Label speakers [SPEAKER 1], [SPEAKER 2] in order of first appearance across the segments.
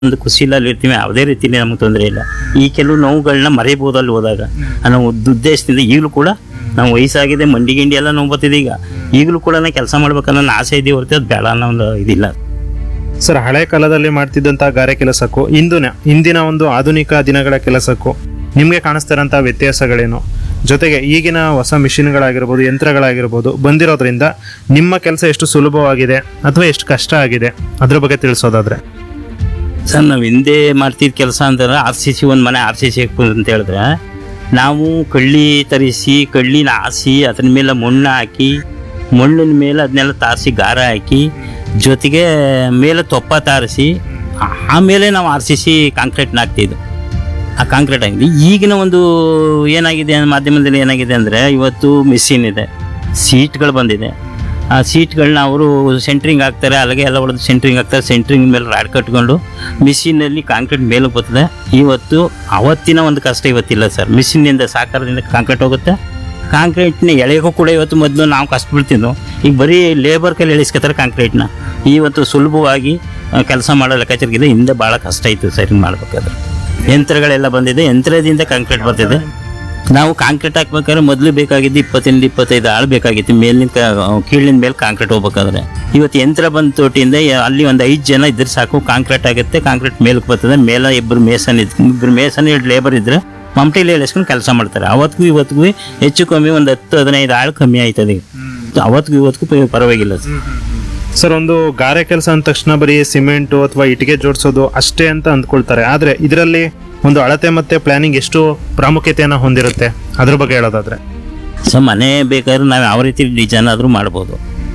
[SPEAKER 1] ಒಂದು ಖುಷಿಲಲ್ಲಿ ಇರ್ತೀವಿ, ಯಾವುದೇ ರೀತಿಯಲ್ಲಿ ನಮ್ಗೆ ತೊಂದರೆ ಇಲ್ಲ. ಈ ಕೆಲವು ನೋವುಗಳನ್ನ ಮರೆಯಬಹುದು ಅಲ್ಲಿ ಹೋದಾಗ ಅನ್ನೋ ಉದ್ದೇಶದಿಂದ ಈಗಲೂ ಕೂಡ ನಾವು ವಯಸ್ಸಾಗಿದೆ, ಮಂಡಿ ಗಿಂಡಿ ಎಲ್ಲ ನೋವು ಬರ್ತಿದೆ. ಈಗಲೂ ಕೂಡ ಕೆಲಸ ಮಾಡ್ಬೇಕನ್ನೋ ಆಸೆ ಇದೆ ಹೊರತು ಅದು ಬೇಡ ಅನ್ನೋ ಒಂದು ಇದಿಲ್ಲ.
[SPEAKER 2] ಸರ್, ಹಳೆ ಕಾಲದಲ್ಲಿ ಮಾಡ್ತಿದ್ದಂಥ ಗಾರೆ ಕೆಲಸಕ್ಕೂ ಇಂದಿನ ಒಂದು ಆಧುನಿಕ ದಿನಗಳ ಕೆಲಸಕ್ಕೂ ನಿಮಗೆ ಕಾಣಿಸ್ತಿರೋಂಥ ವ್ಯತ್ಯಾಸಗಳೇನು? ಜೊತೆಗೆ ಈಗಿನ ಹೊಸ ಮಿಷಿನ್ಗಳಾಗಿರ್ಬೋದು, ಯಂತ್ರಗಳಾಗಿರ್ಬೋದು ಬಂದಿರೋದ್ರಿಂದ ನಿಮ್ಮ ಕೆಲಸ ಎಷ್ಟು ಸುಲಭವಾಗಿದೆ ಅಥವಾ ಎಷ್ಟು ಕಷ್ಟ ಆಗಿದೆ ಅದ್ರ ಬಗ್ಗೆ ತಿಳಿಸೋದಾದ್ರೆ.
[SPEAKER 1] ಸರ್, ನಾವು ಹಿಂದೆ ಮಾಡ್ತಿದ್ದ ಕೆಲಸ ಅಂತಂದ್ರೆ RCC ಒಂದು ಮನೆ RCC ಅಂತ ಹೇಳಿದ್ರೆ ನಾವು ಕಳ್ಳಿ ತರಿಸಿ ಕಳ್ಳಿನ ಹಾಸಿ ಅದ್ರ ಮೇಲೆ ಮಣ್ಣು ಹಾಕಿ ಮಣ್ಣಿನ ಮೇಲೆ ಅದನ್ನೆಲ್ಲ ತಾರಿಸಿ ಗಾರ ಹಾಕಿ ಜೊತೆಗೆ ಮೇಲೆ ತೊಪ್ಪ ತಾರಿಸಿ ಆಮೇಲೆ ನಾವು RCC ಕಾಂಕ್ರೀಟ್ನ ಹಾಕ್ತಿದ್ದು. ಆ ಕಾಂಕ್ರೀಟ್ ಆಗಿದೆ. ಈಗಿನ ಒಂದು ಏನಾಗಿದೆ ಮಾಧ್ಯಮದಲ್ಲಿ ಏನಾಗಿದೆ ಅಂದರೆ ಇವತ್ತು ಮಿಷಿನ್ ಇದೆ, ಸೀಟ್ಗಳು ಬಂದಿದೆ. ಆ ಸೀಟ್ಗಳನ್ನ ಅವರು ಸೆಂಟ್ರಿಂಗ್ ಹಾಕ್ತಾರೆ, ಅಲ್ಲಿಗೆ ಎಲ್ಲ ಹೊಡೆದು ಸೆಂಟ್ರಿಂಗ್ ಹಾಕ್ತಾರೆ. ಸೆಂಟ್ರಿಂಗ್ ಮೇಲೆ ರಾಡ್ ಕಟ್ಕೊಂಡು ಮಿಷಿನಲ್ಲಿ ಕಾಂಕ್ರೀಟ್ ಮೇಲೆ ಬರ್ತದೆ. ಇವತ್ತು ಅವತ್ತಿನ ಒಂದು ಕಷ್ಟ ಇವತ್ತಿಲ್ಲ ಸರ್. ಮಿಷಿನ್ನಿಂದ ಸಾಕಾರದಿಂದ ಕಾಂಕ್ರೀಟ್ ಹೋಗುತ್ತೆ. ಕಾಂಕ್ರೀಟ್ನ ಎಳೆಯೋಕ್ಕೂ ಕೂಡ ಇವತ್ತು ಮೊದಲು ನಾವು ಕಷ್ಟ ಬೀಳ್ತಿದ್ವು, ಈಗ ಬರೀ ಲೇಬರ್ ಕೈಲಿ ಎಳಿಸ್ಕೊತಾರೆ ಕಾಂಕ್ರೀಟ್ನ. ಇವತ್ತು ಸುಲಭವಾಗಿ ಕೆಲಸ ಮಾಡೋ ಲೆಕ್ಕಾಚಾರಗಿದೆ. ಹಿಂದೆ ಭಾಳ ಕಷ್ಟ ಇತ್ತು ಸರ್ ಮಾಡಬೇಕಾದ್ರೆ. ಯಂತ್ರಗಳೆಲ್ಲ ಬಂದಿದೆ, ಯಂತ್ರದಿಂದ ಕಾಂಕ್ರೀಟ್ ಬರ್ತಿದೆ. ನಾವು ಕಾಂಕ್ರೀಟ್ ಹಾಕ್ಬೇಕಾದ್ರೆ ಮೊದಲು ಬೇಕಾಗಿದ್ದು 20-25 ಆಳು ಬೇಕಾಗಿತ್ತು ಮೇಲಿನ ಕೀಳಿನ ಮೇಲೆ ಕಾಂಕ್ರೀಟ್ ಹೋಗ್ಬೇಕಾದ್ರೆ. ಇವತ್ತು ಯಂತ್ರ ಬಂದ ತೋಟಿಯಿಂದ ಅಲ್ಲಿ ಒಂದು 5 ಜನ ಇದ್ರೆ ಸಾಕು, ಕಾಂಕ್ರೀಟ್ ಆಗುತ್ತೆ. ಕಾಂಕ್ರೀಟ್ ಮೇಲಕ್ಕೆ ಬರ್ತದೆ. ಮೇಲೆ ಇಬ್ಬರು ಮೇಸನ್ 2 ಲೇಬರ್ ಇದ್ರೆ ಮಮಟೆಲಿ ಎಳಿಸ್ಕೊಂಡು ಕೆಲಸ ಮಾಡ್ತಾರೆ. ಅವತ್ತಿಗೂ ಇವತ್ತಿಗೂ ಹೆಚ್ಚು ಕಮ್ಮಿ ಒಂದು 10-15 ಆಳು ಕಮ್ಮಿ ಆಯ್ತದೆ. ಅವತ್ತಿಗೂ ಇವತ್ತಿಗೂ ಪರವಾಗಿಲ್ಲ
[SPEAKER 2] ಸರ್, ಒಂದು ಗಾರೆ ಕೆಲಸ ಅಂದ ತಕ್ಷಣ ಬರೀ ಸಿಮೆಂಟು ಅಥವಾ ಇಟ್ಟಿಗೆ ಜೋಡಿಸೋದು ಅಷ್ಟೇ ಅಂತ ಅಂದ್ಕೊಳ್ತಾರೆ. ಆದರೆ ಇದರಲ್ಲಿ ಒಂದು ಅಳತೆ ಮತ್ತೆ ಪ್ಲಾನಿಂಗ್ ಎಷ್ಟು ಪ್ರಾಮುಖ್ಯತೆಯನ್ನು ಹೊಂದಿರುತ್ತೆ ಅದ್ರ ಬಗ್ಗೆ ಹೇಳೋದಾದ್ರೆ.
[SPEAKER 1] ಸೊ ಮನೆ ಬೇಕಾದ್ರೆ ನಾವು ಯಾವ ರೀತಿ ಡಿಸೈನ್ ಆದರೂ ಮಾಡ್ಬೋದು.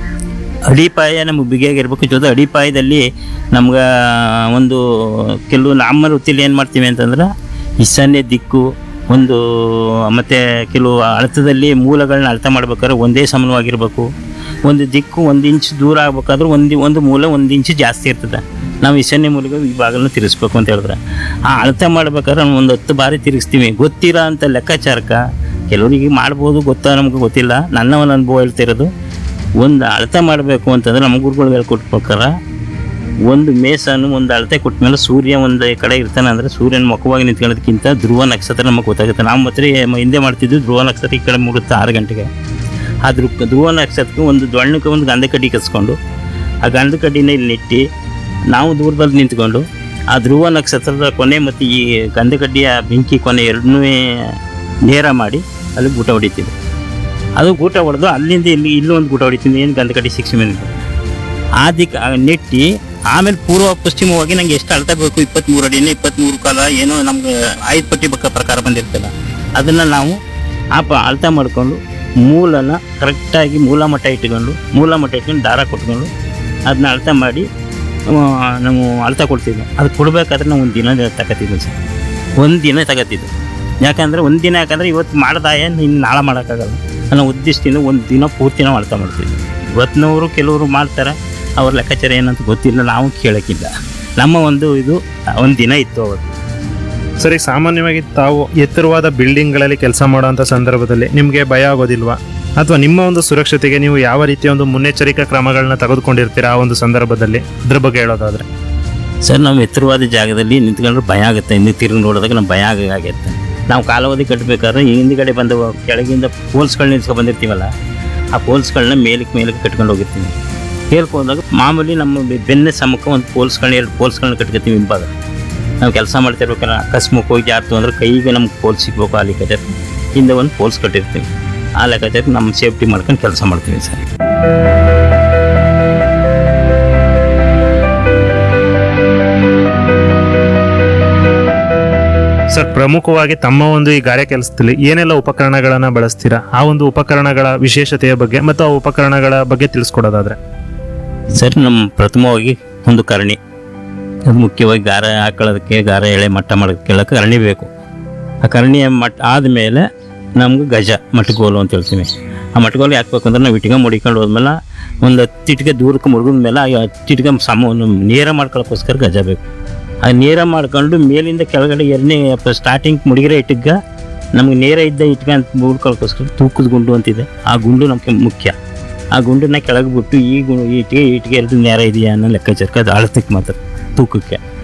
[SPEAKER 1] ಅಡಿಪಾಯ ನಮಗೆ ಬಿಗಿಯಾಗಿರ್ಬೇಕು. ಜೊತೆ ಅಡಿಪಾಯದಲ್ಲಿ ನಮ್ಗೆ ಒಂದು ಕೆಲವು ನಮ್ಮ ವೃತ್ತಿಲಿ ಏನು ಮಾಡ್ತೀವಿ ಅಂತಂದ್ರೆ ಈಶಾನ್ಯ ದಿಕ್ಕು ಒಂದು ಮತ್ತು ಕೆಲವು ಅಳತದಲ್ಲಿ ಮೂಲಗಳನ್ನ ಅಳತೆ ಮಾಡ್ಬೇಕಾದ್ರೆ ಒಂದೇ ಸಮಾನವಾಗಿರ್ಬೇಕು. ಒಂದು ದಿಕ್ಕು 1 ಇಂಚ್ ದೂರ ಆಗ್ಬೇಕಾದ್ರೆ ಒಂದು ಮೂಲ 1 ಇಂಚ್ ಜಾಸ್ತಿ ಇರ್ತದೆ. ನಾವು ಈಶಾನ್ಯ ಮೂಲೆಗೆ ಈ ಭಾಗನ ತಿರ್ಗಿಸ್ಬೇಕು ಅಂತ ಹೇಳಿದ್ರೆ ಆ ಅಳತೆ ಮಾಡ್ಬೇಕಾದ್ರೆ ನಾವು ಒಂದು 10 ಬಾರಿ ತಿರುಗಿಸ್ತೀವಿ. ಗೊತ್ತಿರೋ ಅಂಥ ಲೆಕ್ಕಾಚಾರಕ್ಕೆ ಕೆಲವರಿಗೆ ಮಾಡ್ಬೋದು, ನಮಗೆ ಗೊತ್ತಿಲ್ಲ. ನನ್ನ ಒಂದು ಅನುಭವ ಹೇಳ್ತಿರೋದು, ಒಂದು ಅಳತೆ ಮಾಡಬೇಕು ಅಂತಂದ್ರೆ ನಮ್ಮ ಗುರುಗಳು ಹೇಳ್ಕೊಟ್ಬೇಕಾರೆ ಒಂದು ಮೇಸನ್ನು ಒಂದು ಅಳತೆ ಕೊಟ್ಟ ಮೇಲೆ ಸೂರ್ಯ ಒಂದು ಕಡೆ ಇರ್ತಾನೆ ಅಂದರೆ ಸೂರ್ಯನ ಮುಖವಾಗಿ ನಿಂತ್ಕೊಳ್ಳೋದಕ್ಕಿಂತ ಧ್ರುವ ನಕ್ಷತ್ರ ನಮಗೆ ಗೊತ್ತಾಗುತ್ತೆ. ನಾವು ಮಾತ್ರ ಹಿಂದೆ ಮಾಡ್ತಿದ್ವಿ, ಧ್ರುವ ನಕ್ಷತ್ರ ಈ ಕಡೆ ಮುಡುತ್ತೆ 6 ಗಂಟೆಗೆ. ಆ ಧ್ರುವ ನಕ್ಷತ್ರಕ್ಕೆ ಒಂದು ದೊಣ್ಣಕ್ಕೆ ಒಂದು ಗಂಧ ಕಡ್ಡಿ ಕಸ್ಕೊಂಡು ಆ ಗಂಧ ಕಡ್ಡಿನ ಇಲ್ಲಿ ನೆಟ್ಟಿ ನಾವು ದೂರದಲ್ಲಿ ನಿಂತ್ಕೊಂಡು ಆ ಧ್ರುವ ನಕ್ಷತ್ರದ ಕೊನೆ ಮತ್ತು ಈ ಗಂಧ ಕಡ್ಡಿಯ ಬೆಂಕಿ ಕೊನೆ ಎರಡನ್ನೂ ನೇರ ಮಾಡಿ ಅಲ್ಲಿ ಗೂಟ ಹೊಡಿತೀವಿ. ಅದು ಗೂಟ ಹೊಡೆದು ಅಲ್ಲಿಂದ ಇಲ್ಲೂ ಒಂದು ಗೂಟ ಹೊಡಿತೀನಿ, ಏನು ಗಂಧ ಕಡ್ಡಿ 6 ಮಿನಿಟ್ ಆ ದಿಕ್ಕ ನೆಟ್ಟಿ ಆಮೇಲೆ ಪೂರ್ವ ಪಶ್ಚಿಮವಾಗಿ ನಂಗೆ ಎಷ್ಟು ಅಳತೆ ಬೇಕು 23 ಅಡಿನ 23 ಕಾಲ ಏನೋ ನಮ್ಗೆ 5 ಪಟ್ಟಿ ಪ್ರಕಾರ ಬಂದಿರ್ತಲ್ಲ ಅದನ್ನು ನಾವು ಅಳತೆ ಮಾಡಿಕೊಂಡು ಮೂಲನ ಕರೆಕ್ಟಾಗಿ ಮೂಲ ಮಟ್ಟ ಇಟ್ಕೊಂಡು ದಾರ ಕೊಟ್ಕೊಂಡು ಅದನ್ನ ಅಳತೆ ಮಾಡಿ ನಾವು ಅಳತೆ ಕೊಡ್ತಿದ್ವಿ. ಅದು ಕೊಡಬೇಕಾದ್ರೆ ನಾವು ಒಂದು ದಿನ ತಗೋತಿದ್ವಿ ಸರ್. ಒಂದು ದಿನ ತಗೋತಿದ್ವಿ. ಯಾಕಂದರೆ ಒಂದು ದಿನ ಯಾಕಂದರೆ ಇವತ್ತು ಮಾಡ್ದಾಯ ಇನ್ನು ನಾಳೆ ಮಾಡೋಕ್ಕಾಗಲ್ಲ ಅನ್ನೋ ಉದ್ದೇಶದಿಂದ ಒಂದು ದಿನ ಪೂರ್ತಿ ನಾವು ಅಳತೆ ಮಾಡ್ತಿದ್ವಿ. ಇವತ್ತಿನವರು ಕೆಲವರು ಮಾಡ್ತಾರೆ, ಅವ್ರ ಲೆಕ್ಕಾಚಾರ ಏನಂತ ಗೊತ್ತಿಲ್ಲ, ನಾವು ಕೇಳೋಕ್ಕಿಲ್ಲ. ನಮ್ಮ ಒಂದು ದಿನ ಇತ್ತು ಅವತ್ತು.
[SPEAKER 2] ಸರಿ, ಸಾಮಾನ್ಯವಾಗಿ ತಾವು ಎತ್ತರವಾದ ಬಿಲ್ಡಿಂಗ್ಗಳಲ್ಲಿ ಕೆಲಸ ಮಾಡುವಂಥ ಸಂದರ್ಭದಲ್ಲಿ ನಿಮಗೆ ಭಯ ಆಗೋದಿಲ್ವಾ? ಅಥವಾ ನಿಮ್ಮ ಒಂದು ಸುರಕ್ಷತೆಗೆ ನೀವು ಯಾವ ರೀತಿಯ ಒಂದು ಮುನ್ನೆಚ್ಚರಿಕಾ ಕ್ರಮಗಳನ್ನ ತೆಗೆದುಕೊಂಡಿರ್ತೀರಾ ಆ ಒಂದು ಸಂದರ್ಭದಲ್ಲಿ? ಅದ್ರ ಬಗ್ಗೆ ಹೇಳೋದಾದ್ರೆ.
[SPEAKER 1] ಸರ್, ನಾವು ಎತ್ತರವಾದ ಜಾಗದಲ್ಲಿ ನಿಂತ್ಕೊಂಡ್ರೆ ಭಯ ಆಗುತ್ತೆ. ಹಿಂದೆ ತಿರುಗಿ ನೋಡಿದಾಗ ನಮ್ಗೆ ಭಯ ಆಗುತ್ತೆ. ನಾವು ಕಾಲಾವಧಿ ಕಟ್ಟಬೇಕಾದ್ರೆ ಹಿಂದ್ಗಡೆ ಬಂದ ಕೆಳಗಿಂದ ಪೋಲ್ಸ್ಗಳನ್ನ ನಿಲ್ಸ್ಕೊಂಡು ಬಂದಿರ್ತೀವಲ್ಲ, ಆ ಪೋಲ್ಸ್ಗಳನ್ನ ಮೇಲಕ್ಕೆ ಕಟ್ಕೊಂಡು ಹೋಗಿರ್ತೀವಿ. ಹೇಳ್ಕೊಂಡಾಗ ಮಾಮೂಲಿ ನಮ್ಮ ಬೆನ್ನ ಸಮ್ಮುಖ ಒಂದು 2 ಪೋಲ್ಸ್ಗಳನ್ನ ಕಟ್ಕೊತೀವಿ ಹಿಂಭಾಗ. ನಾವು ಕೆಲಸ ಮಾಡ್ತಿರ್ಬೇಕಾದ್ರೆ ಅಕಸ್ಮಾತ್ ಹೋಗಿ ಜಾರ್ತು ಅಂದ್ರೆ ಕೈಗೆ ನಮ್ಗೆ ಪೋಲ್ಸ್ ಸಿಗ್ಬೇಕು. ಆ ಲೆಕ್ಕಾಚಾರ ಹಿಂದೆ ಒಂದು ಪೋಲ್ಸ್ ಕಟ್ಟಿರ್ತೀವಿ. ಆ ಲೆಕ್ಕಾಚಾರ ನಮ್ಮ ಸೇಫ್ಟಿ ಮಾಡ್ಕೊಂಡು ಕೆಲಸ ಮಾಡ್ತೀವಿ ಸರ್.
[SPEAKER 2] ಸರ್, ಪ್ರಮುಖವಾಗಿ ತಮ್ಮ ಒಂದು ಈ ಗಾರೆ ಕೆಲಸದಲ್ಲಿ ಏನೆಲ್ಲ ಉಪಕರಣಗಳನ್ನು ಬಳಸ್ತೀರಾ? ಆ ಒಂದು ಉಪಕರಣಗಳ ವಿಶೇಷತೆಯ ಬಗ್ಗೆ ಮತ್ತು ಆ ಉಪಕರಣಗಳ ಬಗ್ಗೆ ತಿಳಿಸ್ಕೊಡೋದಾದ್ರೆ.
[SPEAKER 1] ಸರ್, ನಮ್ಮ ಪ್ರಥಮವಾಗಿ ಒಂದು ಕರಣಿ, ಅದು ಮುಖ್ಯವಾಗಿ ಗಾರೆ ಹಾಕೊಳ್ಳೋದಕ್ಕೆ, ಗಾರೆ ಎಳೆ ಮಟ್ಟ ಮಾಡೋದಕ್ಕೆಲ್ಲ ಕರಣಿ ಬೇಕು. ಆ ಕರಣಿಯ ಮಟ್ಟ ಆದಮೇಲೆ ನಮ್ಗೆ ಗಜ ಮಟ್ಗೋಲು ಅಂತ ಹೇಳ್ತೀವಿ. ಆ ಮಟ್ಗೋಲು ಹಾಕ್ಬೇಕು ಅಂದ್ರೆ ನಾವು ಇಟ್ಗೆ ಮುಡಿಕೊಂಡು ಹೋದ್ಮೇಲೆ ಒಂದು 10 ಇಟ್ಗೆ ದೂರಕ್ಕೆ ಮುರುಗಿದ ಮೇಲೆ ಆ 10 ಇಟ್ಗೆ ನೇರ ಮಾಡ್ಕೊಳ್ಳೋಕ್ಕೋಸ್ಕರ ಗಜ ಬೇಕು. ಆ ನೇರ ಮಾಡ್ಕೊಂಡು ಮೇಲಿಂದ ಕೆಳಗಡೆ ಎರಡನೇ ಸ್ಟಾರ್ಟಿಂಗ್ ಮುಡಿಗಿರೋ ಇಟ್ಟಿಗೆ ನಮ್ಗೆ ನೇರ ಇದ್ದ ಇಟ್ಗೆ ಅಂತ ಮುಡ್ಕೊಳ್ಳೋಕ್ಕೋಸ್ಕರ ತೂಕದ ಗುಂಡು ಅಂತಿದೆ. ಆ ಗುಂಡು ನಮಗೆ ಮುಖ್ಯ. ಆ ಗುಂಡನ್ನ ಕೆಳಗೆ ಬಿಟ್ಟು ಈ ಇಟ್ಟಿಗೆ ಎರಡು ನೇರ ಇದೆಯಾ ಅನ್ನೋ ಲೆಕ್ಕಾಚಾರಕ್ಕೆ ಅದು ಅಳತಕ್ಕೆ ಮಾತ್ರ ತೂಕಕ್ಕೆ